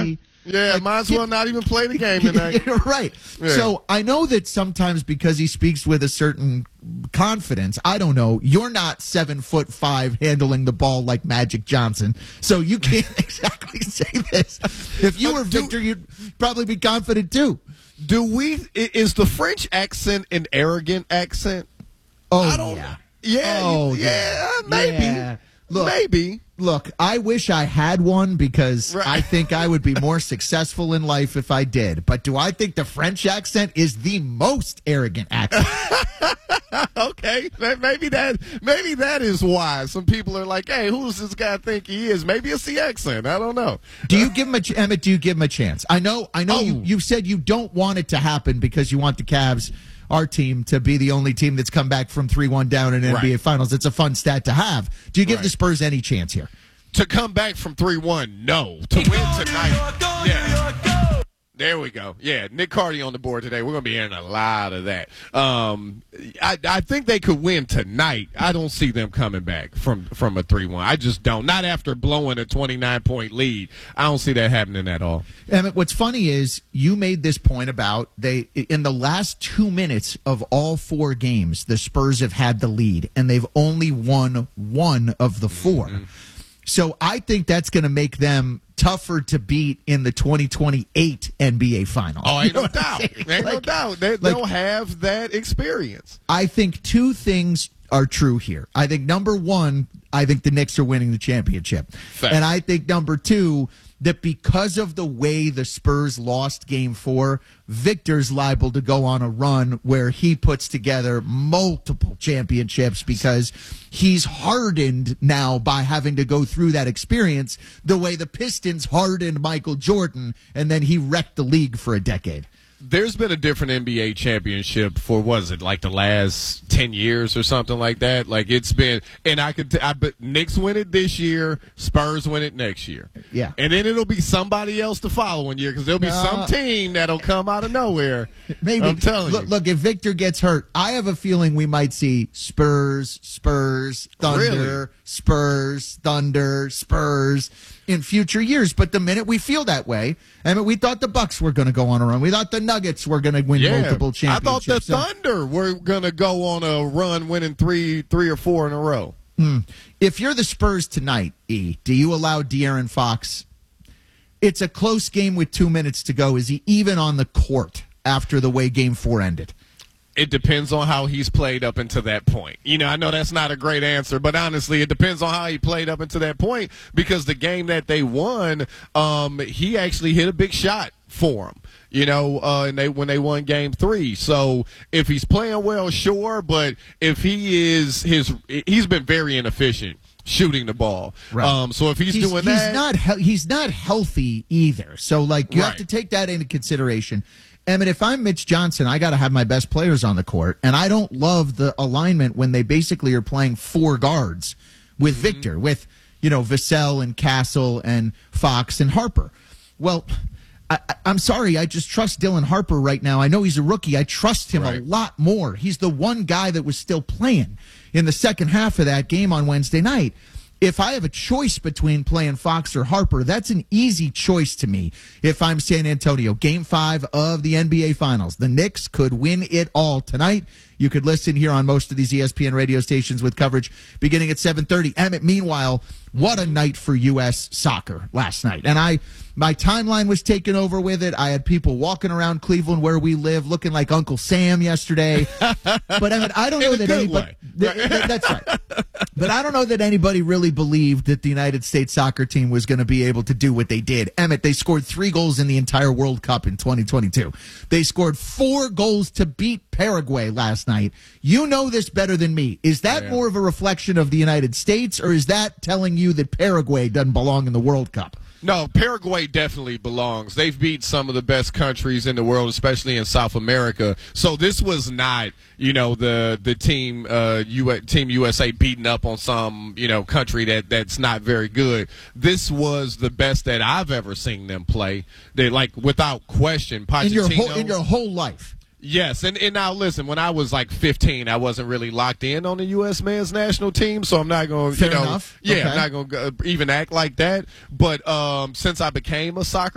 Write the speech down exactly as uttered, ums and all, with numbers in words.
City. Yeah, like, might as well not even play the game tonight. Right. Yeah. So I know that sometimes because he speaks with a certain confidence, I don't know, you're not seven foot five handling the ball like Magic Johnson, so you can't exactly say this. If you were Victor, you'd probably be confident too. Do we? Is the French accent an arrogant accent? Oh, I don't, yeah. Yeah. Oh, yeah. yeah maybe. Yeah. Look, maybe. Look, I wish I had one because right. I think I would be more successful in life if I did. But do I think the French accent is the most arrogant accent? Okay, maybe that maybe that is why some people are like, "Hey, who does this guy think he is?" Maybe it's the accent. I don't know. Do you give him a ch- Emmett? Do you give him a chance? I know. I know. Oh. You, you said you don't want it to happen because you want the Cavs, our team, to be the only team that's come back from three one down in N B A right. Finals. It's a fun stat to have. Do you give right. the Spurs any chance here? To come back from three one, no. To win tonight, yeah. There we go. Yeah, Nick Carty on the board today. We're going to be hearing a lot of that. Um, I, I think they could win tonight. I don't see them coming back from, from a three one. I just don't. Not after blowing a twenty-nine point lead. I don't see that happening at all. Emmett, what's funny is you made this point about they in the last two minutes of all four games, the Spurs have had the lead, and they've only won one of the four. Mm-hmm. So I think that's going to make them tougher to beat in the twenty twenty-eight N B A Finals. Oh, ain't no doubt. Ain't like, no doubt. They, like, they'll have that experience. I think two things are true here. I think, number one, I think the Knicks are winning the championship. Fact. And I think, number two, that because of the way the Spurs lost game four, Victor's liable to go on a run where he puts together multiple championships because he's hardened now by having to go through that experience the way the Pistons hardened Michael Jordan, and then he wrecked the league for a decade. There's been a different N B A championship for, what is it, like the last ten years or something like that? Like it's been, and I could, t- I bet Knicks win it this year, Spurs win it next year. Yeah. And then it'll be somebody else the following year because there'll be Uh, some team that'll come out of nowhere. Maybe. I'm telling look, you. Look, if Victor gets hurt, I have a feeling we might see Spurs, Spurs, Thunder, Really? Spurs, Thunder, Spurs in future years. But the minute we feel that way, I mean, we thought the Bucks were going to go on a run. We thought the Nuggets were going to win Yeah. multiple I thought the championships. So- Thunder were going to go on a run winning three, three or four in a row. Mm. If you're the Spurs tonight, E, do you allow De'Aaron Fox? It's a close game with two minutes to go. Is he even on the court after the way game four ended? It depends on how he's played up until that point. You know, I know that's not a great answer, but honestly, it depends on how he played up until that point because the game that they won, um, he actually hit a big shot for him. You know, uh, and they when they won game three. So if he's playing well, sure, but if he is his, he's been very inefficient shooting the ball. Right. Um, so if he's, he's doing he's that, not he- he's not healthy either. So like you Right. have to take that into consideration. I mean, if I'm Mitch Johnson, I got to have my best players on the court, and I don't love the alignment when they basically are playing four guards with mm-hmm. Victor, with you know Vassell and Castle and Fox and Harper. Well, I, I'm sorry, I just trust Dylan Harper right now. I know he's a rookie. I trust him right. a lot more. He's the one guy that was still playing in the second half of that game on Wednesday night. If I have a choice between playing Fox or Harper, that's an easy choice to me if I'm San Antonio. Game five of the N B A Finals. The Knicks could win it all tonight. You could listen here on most of these E S P N radio stations with coverage beginning at seven thirty. Emmett, meanwhile, what a night for U S soccer last night. And I, my timeline was taken over with it. I had people walking around Cleveland where we live looking like Uncle Sam yesterday. But Emmett, I don't know that anybody... Th- th- that's right. But I don't know that anybody really believed that the United States soccer team was going to be able to do what they did. Emmett, they scored three goals in the entire World Cup in twenty twenty-two. They scored four goals to beat Paraguay last night. You know this better than me. Is that yeah. more of a reflection of the United States, or is that telling you that Paraguay doesn't belong in the World Cup? No, Paraguay definitely belongs. They've beat some of the best countries in the world, especially in South America. So this was not, you know, the the team uh, U- Team U S A beating up on some, you know, country that, that's not very good. This was the best that I've ever seen them play. They like without question. Pochettino, in your whole in your whole life. Yes, and, and now listen, when I was like fifteen, I wasn't really locked in on the U S men's national team, so I'm not going to, you know, enough. yeah, Okay. I'm not going to uh, even act like that. But um, since I became a soccer